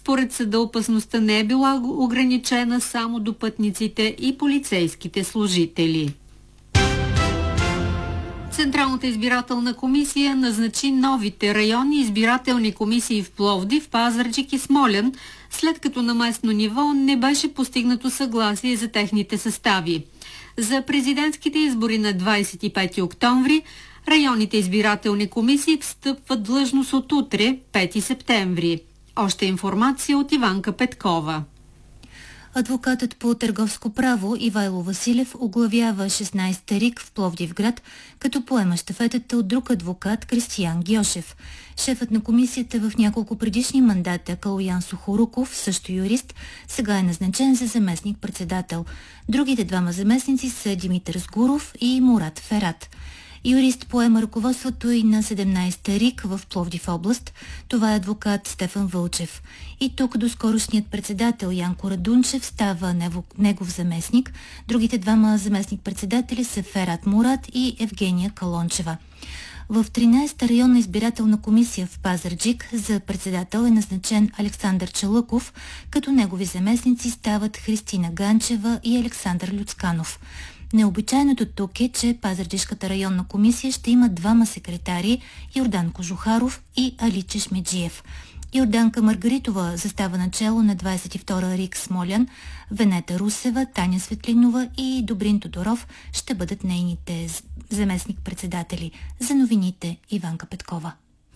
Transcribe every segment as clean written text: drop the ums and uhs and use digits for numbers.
Според съда опасността не е била ограничена само до пътниците и полицейските служители. Централната избирателна комисия назначи новите районни избирателни комисии в Пловдив, Пазарджик и Смолян, след като на местно ниво не беше постигнато съгласие за техните състави. За президентските избори на 25 октомври районните избирателни комисии встъпват длъжност от утре, 5 септември. Още информация от Иванка Петкова. Адвокатът по търговско право Ивайло Василев оглавява 16-та РИК в Пловдивград, като поема щафетата от друг адвокат Кристиян Гьошев. Шефът на комисията в няколко предишни мандата Калоян Сухоруков, също юрист, сега е назначен за заместник-председател. Другите двама заместници са Димитър Сгуров и Мурат Ферат. Юрист поема ръководството и на 17-та РИК в Пловдив област. Това е адвокат Стефан Вълчев. И тук доскорошният председател Янко Радунчев става негов заместник. Другите двама заместник-председатели са Ферат Мурат и Евгения Калончева. В 13-та районна избирателна комисия в Пазарджик за председател е назначен Александър Чалъков, като негови заместници стават Христина Ганчева и Александър Люцканов. Необичайното тук е, че Пазарджишката районна комисия ще има двама секретари – Йордан Кожухаров и Али Чешмеджиев. Йорданка Маргаритова застава начело на 22-ра РИК Смолян, Венета Русева, Таня Светлинова и Добрин Тодоров ще бъдат нейните заместник-председатели. За новините Иванка Петкова.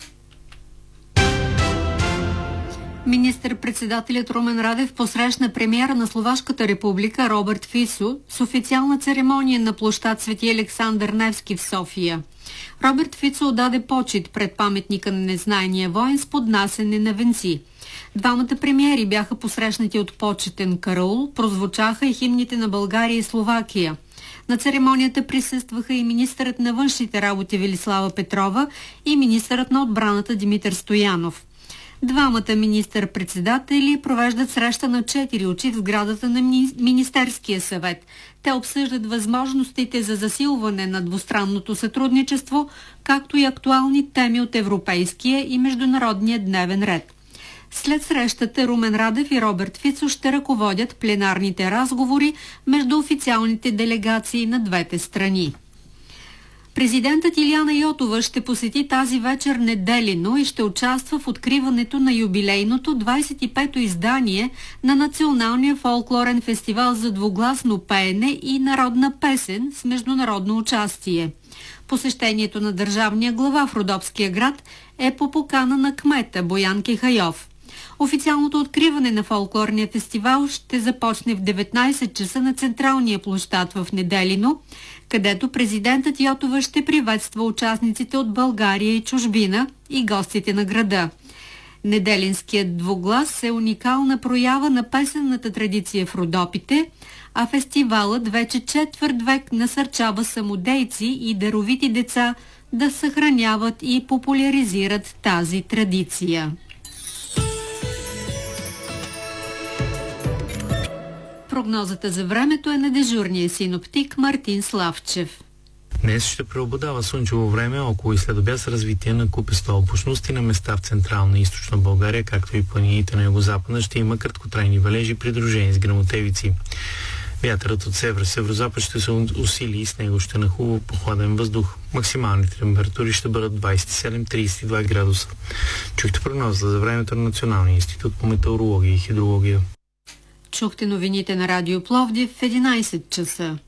Министър-председателят Румен Радев посрещна премиера на Словашката република Робърт Фицо с официална церемония на площад Свети Александър Невски в София. Робърт Фицо отдаде почит пред паметника на незнайния воин с поднасене на венци. Двамата премиери бяха посрещнати от почетен караул, прозвучаха и химните на България и Словакия. На церемонията присъстваха и министърът на външните работи Велислава Петрова и министърът на отбраната Димитър Стоянов. Двамата министър-председатели провеждат среща на 4 очи в сградата на Министерския съвет. Те обсъждат възможностите за засилване на двустранното сътрудничество, както и актуални теми от европейския и международния дневен ред. След срещата Румен Радев и Робърт Фицо ще ръководят пленарните разговори между официалните делегации на двете страни. Президентът Илияна Йотова ще посети тази вечер Неделино и ще участва в откриването на юбилейното 25-то издание на Националния фолклорен фестивал за двугласно пеене и народна песен с международно участие. Посещението на държавния глава в Родопския град е по покана на кмета Боян Кехайов. Официалното откриване на фолклорния фестивал ще започне в 19 часа на централния площад в Неделино, където президентът Йотова ще приветства участниците от България и чужбина и гостите на града. Неделинският двуглас е уникална проява на песенната традиция в Родопите, а фестивалът вече четвърт век насърчава самодейци и даровити деца да съхраняват и популяризират тази традиция. Прогнозата за времето е на дежурния синоптик Мартин Славчев. Днес ще преобладава слънчево време, около и следобед с развитие на купеста облачност и на места в централна и източна България, както и планините на югозапада ще има краткотрайни валежи, придружени с гръмотевици. Вятърът от северо-северозапад ще се усили и с него ще нахлува прохладен въздух. Максималните температури ще бъдат 27-32 градуса. Чухте прогнозата за времето на Националния институт по метеорология и хидрология. Чухте новините на Радио Пловдив в 11 часа.